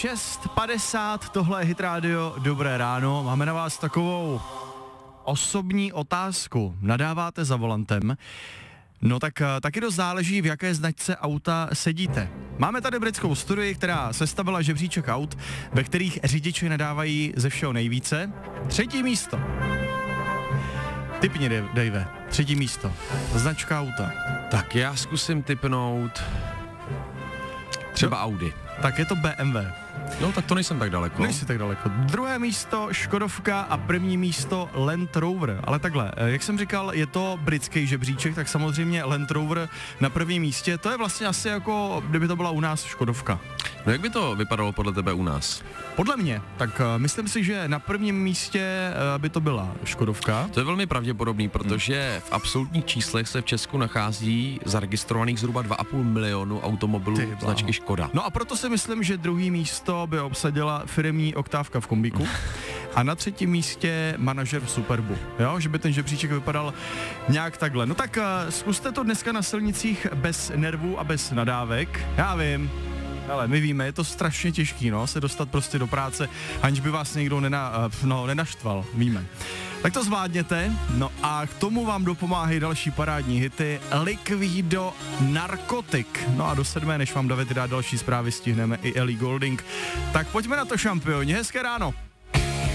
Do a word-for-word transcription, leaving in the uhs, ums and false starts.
šest padesát, tohle je Hit Radio, dobré ráno, máme na vás takovou osobní otázku, nadáváte za volantem, no tak taky dost záleží, v jaké značce auta sedíte. Máme tady britskou studii, která sestavila žebříček aut, ve kterých řidiči nadávají ze všeho nejvíce. Třetí místo. Tipni, Dave, třetí místo, značka auta. Tak já zkusím tipnout třeba no, Audi. Tak je to B M W. No tak to nejsem tak daleko. Nejsi tak daleko. Druhé místo Škodovka a první místo Land Rover. Ale takhle, jak jsem říkal, je to britský žebříček, tak samozřejmě Land Rover na prvním místě. To je vlastně asi jako, kdyby to byla u nás Škodovka. No jak by to vypadalo podle tebe u nás? Podle mě, tak uh, myslím si, že na prvním místě uh, by to byla Škodovka. To je velmi pravděpodobný, protože hmm. v absolutních číslech se v Česku nachází zaregistrovaných zhruba dva a půl milionu automobilů značky Škoda. No a proto si myslím, že druhý místo by obsadila firemní oktávka v kombíku a na třetím místě manažer v Superbu, jo, že by ten žebříček vypadal nějak takhle. No tak uh, zkuste to dneska na silnicích bez nervů a bez nadávek, já vím. Ale my víme, je to strašně těžký, no, se dostat prostě do práce, aniž by vás někdo nena, no, nenaštval, víme. Tak to zvládněte, no a k tomu vám dopomáhají další parádní hity Liquido Narkotik. No a do sedmé, než vám David dá další zprávy, stihneme i Ellie Goulding. Tak pojďme na to, šampioni, hezké ráno.